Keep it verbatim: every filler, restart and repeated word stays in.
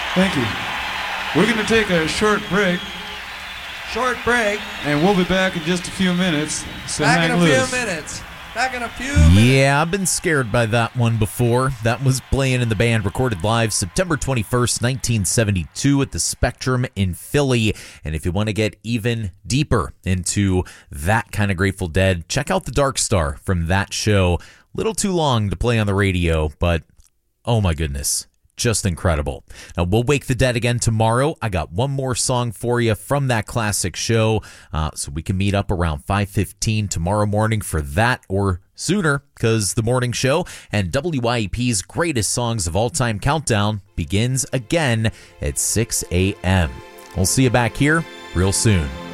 Thank you. We're going to take a short break. Short break. And we'll be back in just a few minutes. So back hang in a loose. few minutes. Back in a few minutes. Yeah, I've been scared by that one before. That was Playing in the Band, recorded live September twenty-first, nineteen seventy-two at the Spectrum in Philly. And if you want to get even deeper into that kind of Grateful Dead, check out the Dark Star from that show. Little too long to play on the radio, but oh my goodness. Just incredible. Now, we'll wake the dead again tomorrow. I got one more song for you from that classic show, uh, so we can meet up around five fifteen tomorrow morning for that, or sooner, because the morning show and W I E P's Greatest Songs of All Time Countdown begins again at six a.m. We'll see you back here real soon.